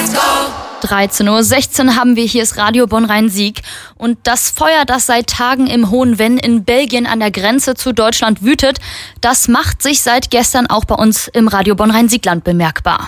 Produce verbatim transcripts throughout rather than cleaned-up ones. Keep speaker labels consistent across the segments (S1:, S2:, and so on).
S1: dreizehn Uhr sechzehn haben wir, hier ist Radio Bonn-Rhein-Sieg. Und das Feuer, das seit Tagen im Hohen Venn in Belgien an der Grenze zu Deutschland wütet, das macht sich seit gestern auch bei uns im Radio Bonn-Rhein-Sieg-Land bemerkbar.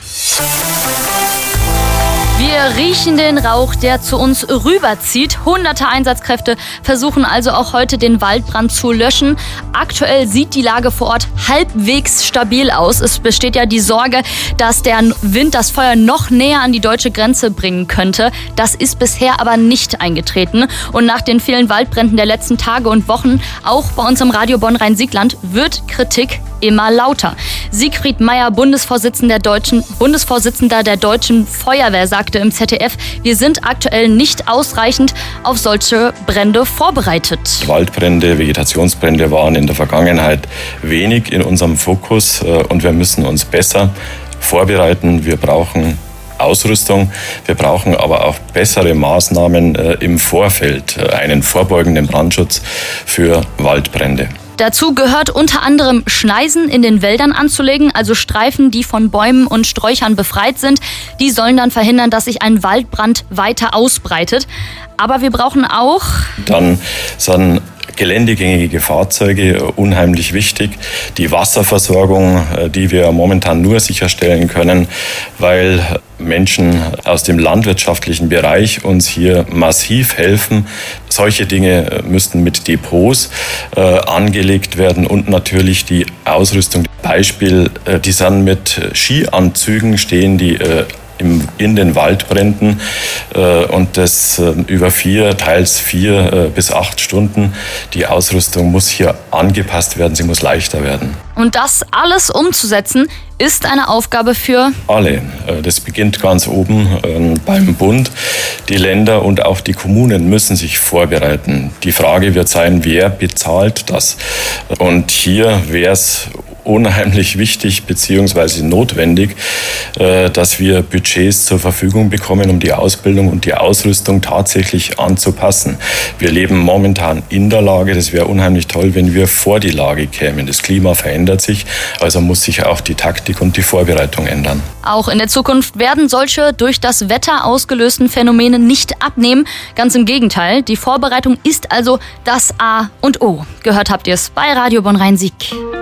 S1: Wir riechen den Rauch, der zu uns rüberzieht. Hunderte Einsatzkräfte versuchen also auch heute den Waldbrand zu löschen. Aktuell sieht die Lage vor Ort halbwegs stabil aus. Es besteht ja die Sorge, dass der Wind das Feuer noch näher an die deutsche Grenze bringen könnte. Das ist bisher aber nicht eingetreten. Und nach den vielen Waldbränden der letzten Tage und Wochen, auch bei uns im Radio Bonn-Rhein-Sieg-Land, wird Kritik immer lauter. Siegfried Meyer, Bundesvorsitzender der Deutschen, Bundesvorsitzender der Deutschen Feuerwehr, sagte im Z D F, wir sind aktuell nicht ausreichend auf solche Brände vorbereitet.
S2: Waldbrände, Vegetationsbrände waren in der Vergangenheit wenig in unserem Fokus und wir müssen uns besser vorbereiten. Wir brauchen Ausrüstung, wir brauchen aber auch bessere Maßnahmen im Vorfeld, einen vorbeugenden Brandschutz für Waldbrände.
S1: Dazu gehört unter anderem Schneisen in den Wäldern anzulegen, also Streifen, die von Bäumen und Sträuchern befreit sind. Die sollen dann verhindern, dass sich ein Waldbrand weiter ausbreitet. Aber wir brauchen auch...
S2: Dann sind geländegängige Fahrzeuge unheimlich wichtig. Die Wasserversorgung, die wir momentan nur sicherstellen können, weil Menschen aus dem landwirtschaftlichen Bereich uns hier massiv helfen. Solche Dinge müssten mit Depots äh, angelegt werden und natürlich die Ausrüstung. Beispiel, äh, die sind mit Skianzügen stehen, die äh, Im, in den Waldbränden äh, und das äh, über vier, teils vier äh, bis acht Stunden. Die Ausrüstung muss hier angepasst werden, sie muss leichter werden.
S1: Und das alles umzusetzen, ist eine Aufgabe für
S2: alle. Das beginnt ganz oben äh, beim Bund. Die Länder und auch die Kommunen müssen sich vorbereiten. Die Frage wird sein, wer bezahlt das? Und hier wäre es unheimlich wichtig bzw. notwendig, dass wir Budgets zur Verfügung bekommen, um die Ausbildung und die Ausrüstung tatsächlich anzupassen. Wir leben momentan in der Lage, das wäre unheimlich toll, wenn wir vor die Lage kämen. Das Klima verändert sich, also muss sich auch die Taktik und die Vorbereitung ändern.
S1: Auch in der Zukunft werden solche durch das Wetter ausgelösten Phänomene nicht abnehmen. Ganz im Gegenteil, die Vorbereitung ist also das A und O. Gehört habt ihr es bei Radio Bonn-Rhein-Sieg.